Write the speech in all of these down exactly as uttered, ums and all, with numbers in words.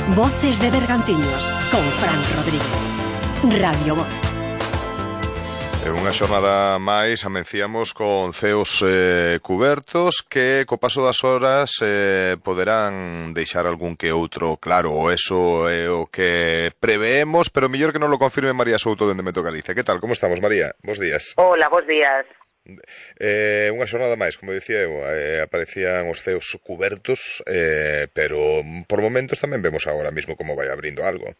Voces de Bergantiños con Fran Rodríguez. Radio Voz. É unha xornada máis, amenciamos con ceos eh, cubertos que co paso das horas eh, poderán deixar algún que outro claro, ou eso é o que preveemos, pero mellor que non lo confirme María Souto dende Meto Galicia. Que tal, como estamos, María? Bos días. Hola, bos días. Eh, unha xornada máis, como dicía eu, eh, aparecían os ceos cubertos, eh, pero por momentos tamén vemos agora mismo como vai abrindo algo.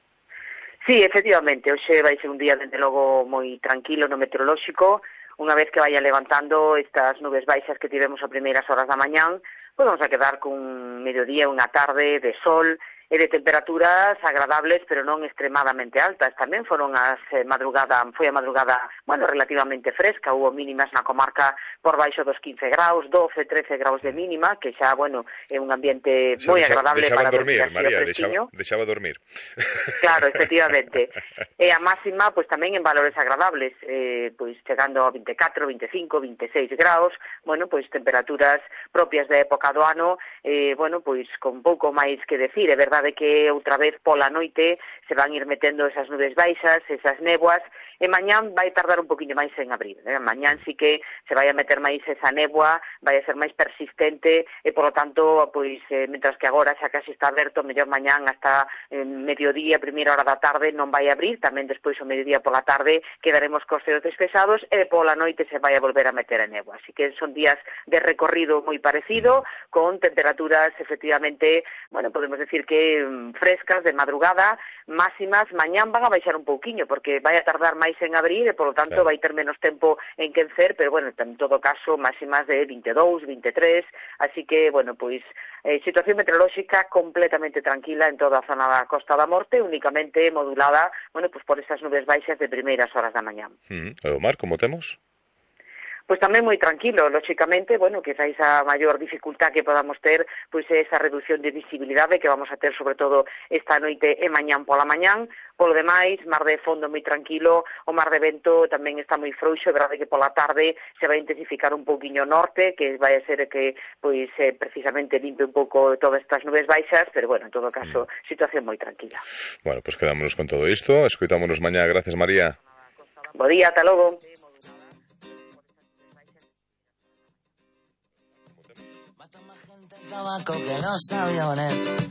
Sí, efectivamente, hoxe vai ser un día, dende logo, moi tranquilo no meteorolóxico. Unha vez que vaya levantando estas nubes baixas que tivemos a primeiras horas da mañán, pues vamos a quedar con mediodía, unha tarde de sol e de temperaturas agradables, pero non extremadamente altas. Tamén foron as eh, madrugada, foi a madrugada, bueno, relativamente fresca, hubo mínimas na comarca por baixo dos quince graus, doce, trece graus de mínima, que xa, bueno, é un ambiente Se moi deixa, agradable para dormir, dormir, María, deixaba, deixaba dormir. Claro, efectivamente. E a máxima, pois tamén en valores agradables, eh, pois chegando a vinte e catro, vinte e cinco, vinte e seis graus, bueno, pois temperaturas propias da época do ano, eh, bueno, pois con pouco máis que decir. É verdade que outra vez pola noite se van ir metendo esas nubes baixas, esas néboas, e mañán vai tardar un poquinho máis en abrir. Eh? Mañán sí que se vai a meter máis esa néboa, vai a ser máis persistente, e, por lo tanto, pois, eh, mentras que agora xa casi está aberto, mellor mañán hasta eh, mediodía, primeira hora da tarde, non vai a abrir, tamén despois o mediodía pola tarde quedaremos cos ceos despesados, e pola noite se vai a volver a meter a néboa. Así que son días de recorrido moi parecido, con temperaturas, efectivamente, bueno, podemos decir que mm, frescas, de madrugada, máximas. Mañán van a baixar un pouquiño, porque vai a tardar máis en abrir, e, polo tanto, claro, vai ter menos tempo en quencer, pero, bueno, en todo caso, máximas de vinte e dous, vinte e tres, así que, bueno, pois, eh, situación meteorolóxica completamente tranquila en toda a zona da Costa da Morte, únicamente modulada, bueno, pois por esas nubes baixas de primeiras horas da mañán. Mm, e o mar, como temos? Pois tamén moi tranquilo, lóxicamente, bueno, quizás a maior dificultad que podamos ter, pois é esa reducción de visibilidade que vamos a ter, sobre todo, esta noite e mañán pola mañán. Polo demais, mar de fondo moi tranquilo, o mar de vento tamén está moi frouxo, é verdade que pola tarde se vai intensificar un pouquiño norte, que vai a ser que, pois, eh, precisamente limpe un pouco todas estas nubes baixas, pero, bueno, en todo caso, mm. situación moi tranquila. Bueno, pois pues quedámonos con todo isto, escoitámonos mañá. Gracias, María. Bo día, ata logo. Tabaco que no sabía valer.